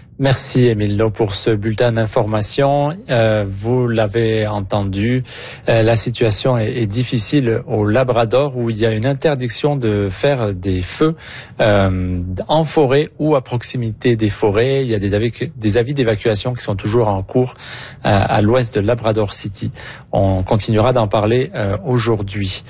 Merci Émile pour ce bulletin d'information. Vous l'avez entendu, la situation est difficile au Labrador où il y a une interdiction de faire des feux en forêt ou à proximité des forêts. Il y a des avis d'évacuation qui sont toujours en cours à l'ouest de Labrador City. On continuera d'en parler aujourd'hui.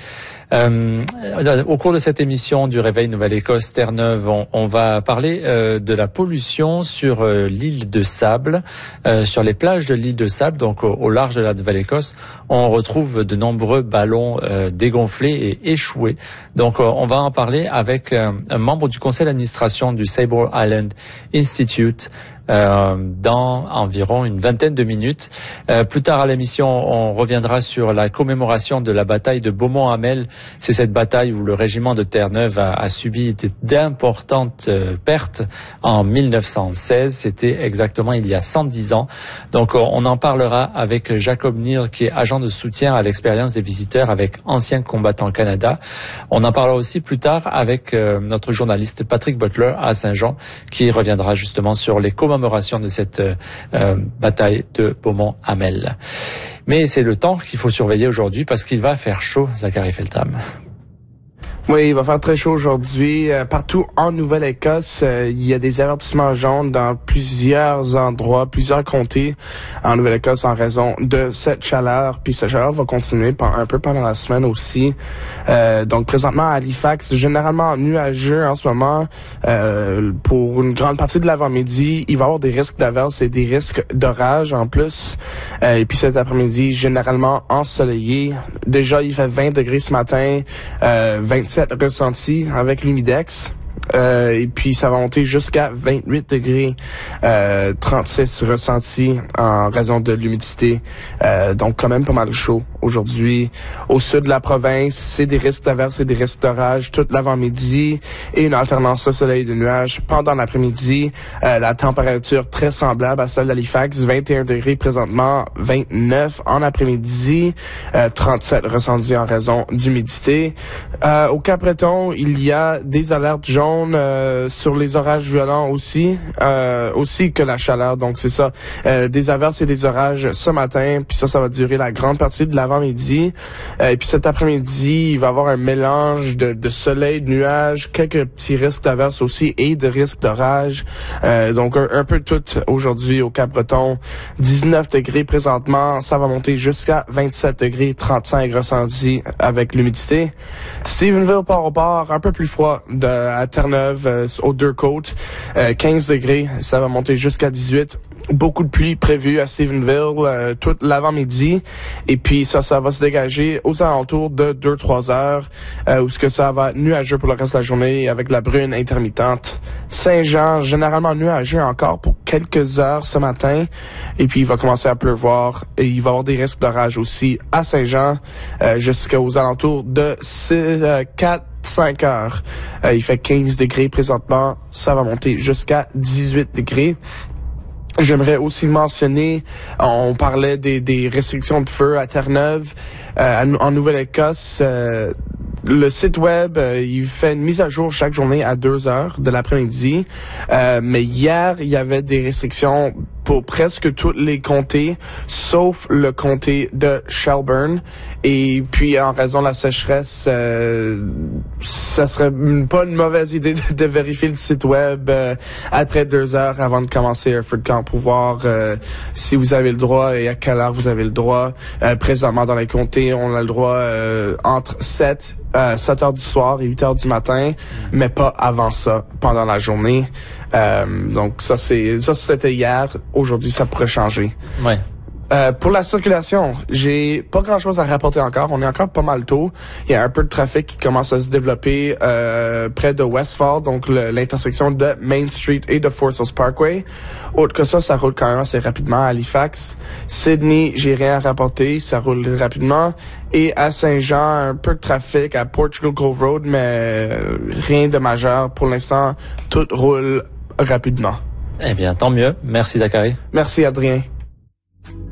Au cours de cette émission du Réveil Nouvelle-Écosse Terre-Neuve, on va parler de la pollution sur l'île de Sable, sur les plages de l'île de Sable, donc au large de la Nouvelle-Écosse. On retrouve de nombreux ballons dégonflés et échoués. Donc on va en parler avec un membre du conseil d'administration du Sable Island Institute, dans environ une vingtaine de minutes. Plus tard à l'émission, on reviendra sur la commémoration de la bataille de Beaumont-Hamel. C'est cette bataille où le régiment de Terre-Neuve a subi d'importantes pertes en 1916. C'était exactement il y a 110 ans. Donc on en parlera avec Jacob Neal, qui est agent de soutien à l'expérience des visiteurs avec Anciens combattants Canada. On en parlera aussi plus tard avec notre journaliste Patrick Butler à Saint-Jean, qui reviendra justement sur les commémorations de cette bataille de Beaumont-Hamel. Mais c'est le temps qu'il faut surveiller aujourd'hui parce qu'il va faire chaud, Zachary Feltham. Oui, il va faire très chaud aujourd'hui. Partout en Nouvelle-Écosse, il y a des avertissements jaunes dans plusieurs endroits, plusieurs comtés en Nouvelle-Écosse en raison de cette chaleur. Puis cette chaleur va continuer un peu pendant la semaine aussi. Donc présentement à Halifax, généralement nuageux en ce moment. Pour une grande partie de l'avant-midi, il va y avoir des risques d'averse et des risques d'orage en plus. Et puis cet après-midi, généralement ensoleillé. Déjà, il fait 20 degrés ce matin, 27 ressenti avec l'humidex. Et puis ça va monter jusqu'à 28 degrés, 36 ressentis en raison de l'humidité. Donc quand même pas mal chaud aujourd'hui. Au sud de la province, c'est des risques d'averse et des risques d'orage toute l'avant-midi et une alternance de soleil et de nuages pendant l'après-midi. La température très semblable à celle d'Halifax, 21 degrés présentement, 29 en après-midi, 37 ressentis en raison d'humidité. Au Cap-Breton, il y a des alertes jaunes sur les orages violents aussi que la chaleur. Donc c'est ça, des averses et des orages ce matin, puis ça va durer la grande partie de l'avant-midi. Et puis cet après-midi, il va y avoir un mélange de soleil, de nuages, quelques petits risques d'averses aussi et de risques d'orage. Donc un peu tout aujourd'hui au Cap-Breton. 19 degrés présentement, ça va monter jusqu'à 27 degrés, 35 ressentis avec l'humidité. Stephenville, Port-au-Port, un peu plus froid à Terre-Neuve, aux deux côtes, 15 degrés, ça va monter jusqu'à 18. Beaucoup de pluie prévue à Stephenville toute l'avant-midi, et puis ça va se dégager aux alentours de 2-3 heures, où ce que ça va être nuageux pour le reste de la journée avec la bruine intermittente. Saint-Jean, généralement nuageux encore pour quelques heures ce matin, et puis il va commencer à pleuvoir, et il va y avoir des risques d'orage aussi à Saint-Jean, jusqu'aux alentours de 5 heures. Il fait 15 degrés présentement, ça va monter jusqu'à 18 degrés. J'aimerais aussi mentionner, on parlait des restrictions de feu à Terre-Neuve, en Nouvelle-Écosse. Le site web, il fait une mise à jour chaque journée à 2 heures de l'après-midi. Mais hier, il y avait des restrictions pour presque tous les comtés, sauf le comté de Shelburne. Et puis, en raison de la sécheresse, ça serait pas une mauvaise idée de vérifier le site web après 2 heures avant de commencer un feu de camp pour voir si vous avez le droit et à quelle heure vous avez le droit. Présentement, dans les comtés, on a le droit entre 7 heures du soir et 8 heures du matin, mais pas avant ça, pendant la journée. Donc ça c'était hier. Aujourd'hui, ça pourrait changer. Ouais. Pour la circulation, j'ai pas grand chose à rapporter encore. On est encore pas mal tôt. Il y a un peu de trafic qui commence à se développer près de Westfall, donc l'intersection de Main Street et de Forest Hills Parkway. Autre que ça roule quand même assez rapidement à Halifax. Sydney, j'ai rien à rapporter, ça roule rapidement. Et à Saint-Jean, un peu de trafic à Portugal Cove Road, mais rien de majeur. Pour l'instant, tout roule rapidement. Eh bien, tant mieux. Merci, Zachary. Merci, Adrien.